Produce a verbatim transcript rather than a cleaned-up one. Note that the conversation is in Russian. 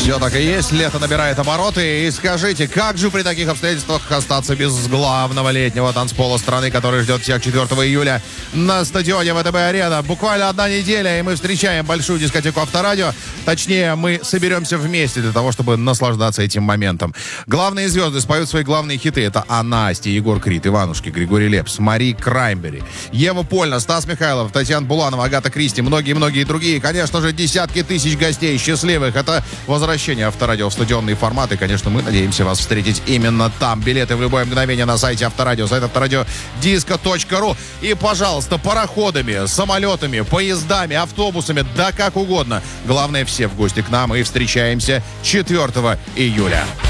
Все так и есть, лето набирает обороты. И скажите, как же при таких обстоятельствах остаться без главного летнего танцпола страны, который ждет всех четвёртого июля на стадионе ВТБ-арена? Буквально одна неделя, и мы встречаем большую дискотеку Авторадио. Точнее, мы соберемся вместе для того, чтобы наслаждаться этим моментом. Главные звезды споют свои главные хиты. Это Анна Асти, Егор Крид, Иванушки, Григорий Лепс, Мари Краймбери, Ева Польна, Стас Михайлов, Татьяна Буланова, Агата Кристи, многие-многие другие. Конечно же, десятки тысяч гостей счастливых. Это возвращение Авторадио в стадионный формат. И, конечно, мы надеемся вас встретить именно там. Билеты в любое мгновение на сайте Авторадио, сайт авторадио диско точка ру. И, пожалуйста, пароходами, самолетами, поездами, автобусами, да как угодно. Главное, все в гости к нам и встречаемся четвёртого июля.